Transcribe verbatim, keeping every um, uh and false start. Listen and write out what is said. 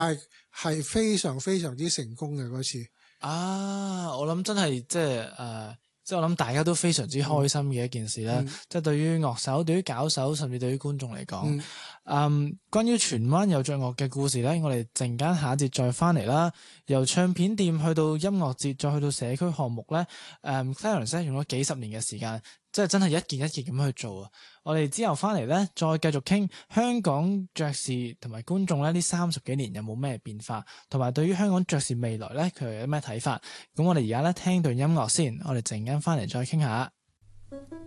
係係非常非常之成功嘅嗰次。 啊，我諗真係即係誒。呃即係我諗大家都非常之開心嘅一件事啦， 嗯、 即係對於樂手、對於搞手，甚至對於觀眾嚟講， 嗯， 嗯，關於荃灣有着樂嘅故事咧，我哋陣間下一節再翻嚟啦。由唱片店去到音樂節，再去到社區項目咧，誒、嗯、Clarence 咧用咗幾十年嘅時間，即係真係一件一件咁去做啊！我哋之後翻嚟咧，再繼續傾香港爵士同埋觀眾咧呢三十幾年有冇咩變化，同埋對於香港爵士未來咧佢有咩睇法？咁我哋而家咧聽段音樂先，我哋陣間翻嚟再傾下。